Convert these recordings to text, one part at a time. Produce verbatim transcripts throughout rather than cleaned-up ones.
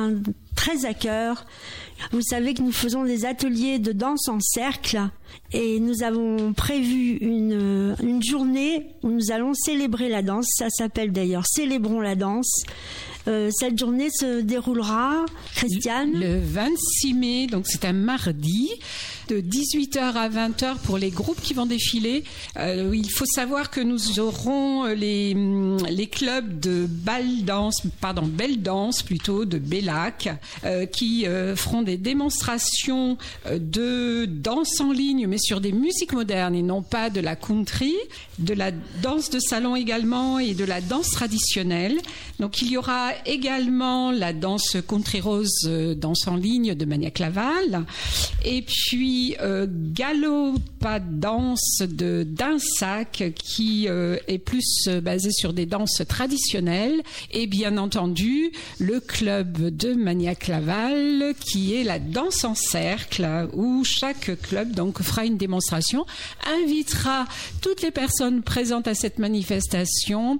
tient très à cœur. Vous savez que nous faisons des ateliers de danse en cercle et nous avons prévu une, une journée où nous allons célébrer la danse. Ça s'appelle d'ailleurs Célébrons la danse. Euh, cette journée se déroulera, Christiane ? Le vingt-six mai, donc c'est un mardi, de dix-huit heures à vingt heures pour les groupes qui vont défiler. Euh, il faut savoir que nous aurons les, les clubs de bal danse, pardon, belle danse plutôt, de Bellac, euh, qui euh, feront des démonstrations de danse en ligne, mais sur des musiques modernes et non pas de la country, de la danse de salon également et de la danse traditionnelle. Donc il y aura également la danse country rose, euh, danse en ligne de Maniac Laval, et puis euh, Galopa danse de d'Insac qui euh, est plus euh, basé sur des danses traditionnelles, et bien entendu le club de Maniac Laval qui est la danse en cercle, où chaque club donc fera une démonstration, invitera toutes les personnes présentes à cette manifestation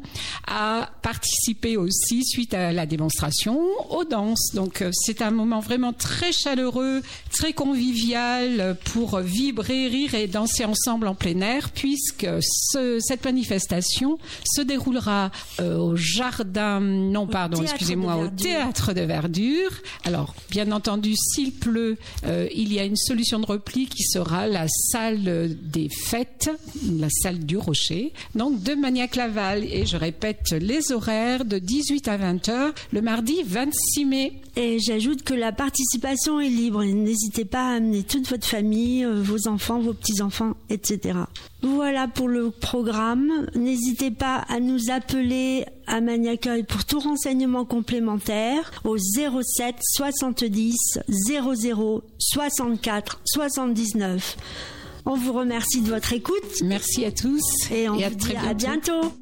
à participer aussi suite à la démonstration aux danses. Donc c'est un moment vraiment très chaleureux, très convivial pour vibrer, rire et danser ensemble en plein air, puisque ce, cette manifestation se déroulera euh, au jardin, non pardon, excusez-moi, au théâtre de Verdure. Alors bien entendu, s'il pleut, euh, il y a une solution de repli qui sera la salle des fêtes, la salle du Rocher, donc de Maniac Laval. Et je répète les horaires de dix-huit à vingt heures le mardi vingt-six mai. Et j'ajoute que la participation est libre. N'hésitez pas à amener toute votre famille, vos enfants, vos petits-enfants, et cetera. Voilà pour le programme. N'hésitez pas à nous appeler à Maniaccueil pour tout renseignement complémentaire au zéro sept soixante-dix zéro zéro soixante-quatre soixante-dix-neuf. On vous remercie de votre écoute. Merci à tous et on et vous à dit très à bientôt.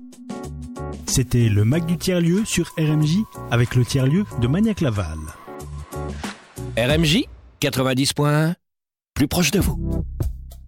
C'était le Mac du Tiers-Lieu sur R M J avec le Tiers-Lieu de Maniac Laval. R M J quatre-vingt-dix point un, plus proche de vous.